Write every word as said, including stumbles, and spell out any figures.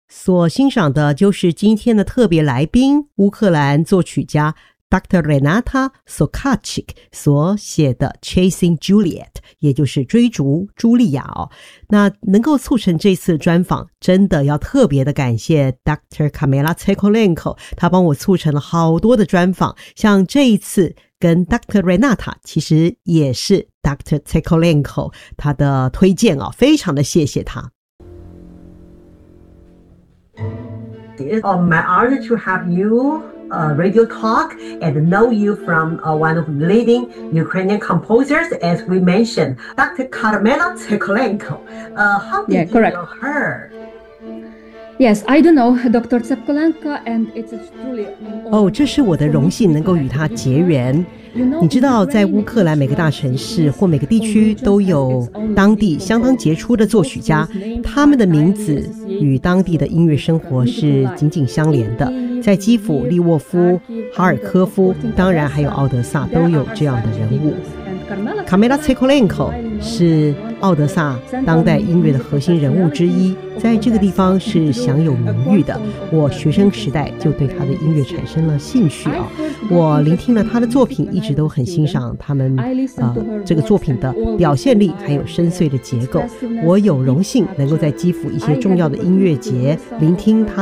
所欣赏的就是今天的特别来宾，乌克兰作曲家 Doctor Renata Sokarczyk 所写的 Chasing Juliet， 也就是追逐茱莉亚哦。那能够促成这次专访，真的要特别的感谢 Doctor Kamila Tsykolenko， 他帮我促成了好多的专访，像这一次跟 Doctor Renata 其实也是 Doctor Tsykolenko 他的推荐哦，非常的谢谢他。 It's my honor to have you uh, radio talk and know you from uh, one of the leading Ukrainian composers, as we mentioned, Doctor Kamila Tsykolenko. Uh, how did Yeah, you correct. know her? Yes, I do know Doctor Tsykolenko, and it's truly 哦，这是我的荣幸能够与他结缘。你知道在乌克兰每个大城市或每个地区都有当地相当杰出的作曲家，他们的名字与当地的音乐生活是紧紧相连的。在基辅、利沃夫、哈尔科夫，当然还有奥德萨都有这样的人物。Kamila Tsykolenko 是奥德萨当代音乐的核心人物之一，在这个地方是享有名誉的。我学生时代就对他的音乐产生了兴趣啊，我聆听了他的作品，一直都很欣赏他们呃这个作品的表现力还有深邃的结构。我有荣幸能够在基辅一些重要的音乐节聆听他